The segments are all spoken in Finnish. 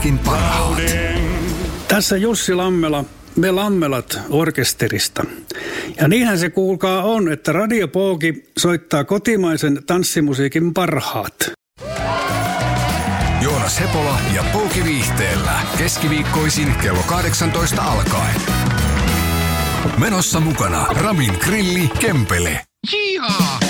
musiikin parhaat. Tässä Jussi Lammela, me Lammelat orkesterista. Ja niinhän se kuulkaa on, että Radio Pooki soittaa kotimaisen tanssimusiikin parhaat. Joonas Hepola ja Pouki Viihteellä. Keskiviikkoisin kello 18 alkaen. Menossa mukana Ramin Grilli Kempele. Jihaa!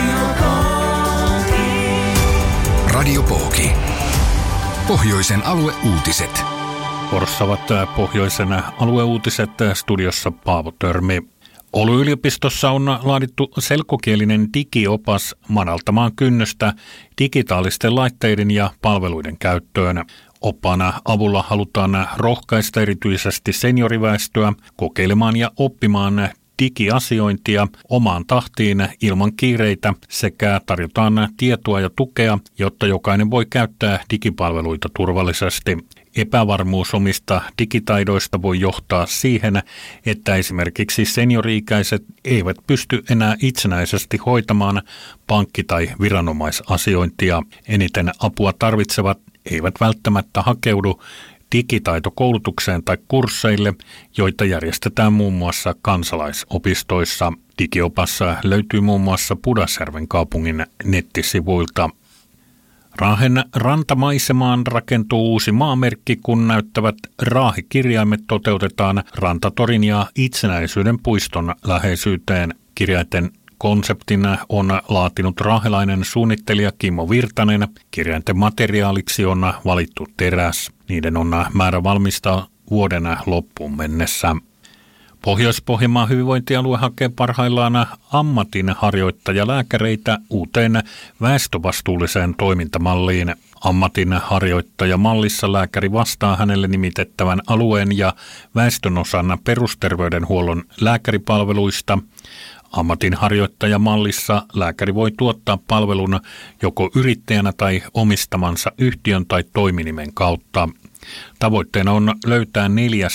Radio Pooki. Pohjoisen alueuutiset. Vuorossa pohjoisen alueuutiset, studiossa Paavo Törmi. Oulun yliopistossa on laadittu selkokielinen digiopas madaltamaan kynnystä digitaalisten laitteiden ja palveluiden käyttöön. Oppaan avulla halutaan rohkaista erityisesti senioriväestöä kokeilemaan ja oppimaan digiasiointia omaan tahtiin ilman kiireitä sekä tarjotaan tietoa ja tukea, jotta jokainen voi käyttää digipalveluita turvallisesti. Epävarmuus omista digitaidoista voi johtaa siihen, että esimerkiksi seniori-ikäiset eivät pysty enää itsenäisesti hoitamaan pankki- tai viranomaisasiointia. Eniten apua tarvitsevat eivät välttämättä hakeudu digitaitokoulutukseen tai kursseille, joita järjestetään muun muassa kansalaisopistoissa. Digiopassa löytyy muun muassa Pudasjärven kaupungin nettisivuilta. Raahen rantamaisemaan rakentuu uusi maamerkki, kun näyttävät raahikirjaimet toteutetaan Rantatorin ja Itsenäisyyden puiston läheisyyteen. Kirjainten konseptin on laatinut raahelainen suunnittelija Kimmo Virtanen. Kirjainten materiaaliksi on valittu teräs. Niiden on määrä valmistaa vuoden loppuun mennessä. Pohjois-Pohjanmaan hyvinvointialue hakee parhaillaan ammatinharjoittajalääkäreitä uuteen väestövastuulliseen toimintamalliin. Ammatinharjoittajamallissa lääkäri vastaa hänelle nimitettävän alueen ja väestönosan perusterveydenhuollon lääkäripalveluista. Ammatinharjoittajamallissa lääkäri voi tuottaa palvelun joko yrittäjänä tai omistamansa yhtiön tai toiminimen kautta. Tavoitteena on löytää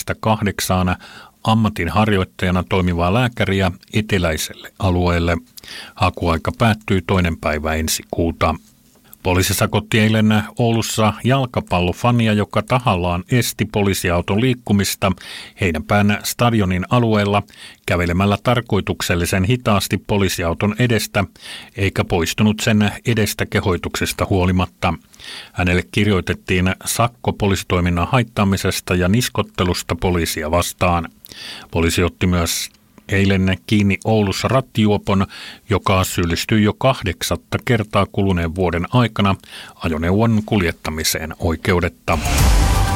4-8 ammatinharjoittajana toimivaa lääkäriä eteläiselle alueelle. Hakuaika päättyy 2. päivä ensi kuuta. Poliisi sakotti eilen Oulussa jalkapallofania, joka tahallaan esti poliisiauton liikkumista Heinäpään stadionin alueella kävelemällä tarkoituksellisen hitaasti poliisiauton edestä, eikä poistunut sen edestä kehoituksesta huolimatta. Hänelle kirjoitettiin sakko poliisitoiminnan haittaamisesta ja niskottelusta poliisia vastaan. Poliisi otti myös eilen kiinni Oulussa rattijuopon, joka syyllistyi jo 8. kertaa kuluneen vuoden aikana ajoneuvon kuljettamiseen oikeudetta.